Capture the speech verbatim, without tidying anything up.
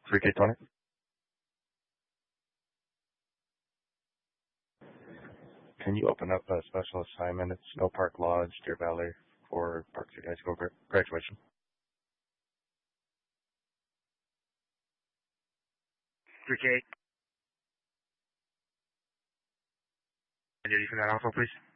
three K twenty. Can you open up a special assignment at Snow Park Lodge, Deer Valley, for Park City High School gra- graduation? three K. And you're using that also, please?